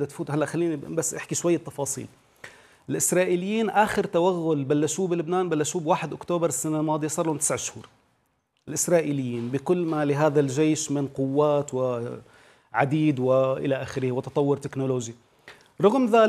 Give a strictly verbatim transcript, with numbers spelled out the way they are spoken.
بدها تفوت. هلا خليني بس احكي شويه تفاصيل. الاسرائيليين اخر توغل بلشوه بلبنان بلشوه بواحد اكتوبر السنه الماضيه، صار لهم تسع شهور. الاسرائيليين بكل ما لهذا الجيش من قوات وعديد والى اخره وتطور تكنولوجي. رغم ذلك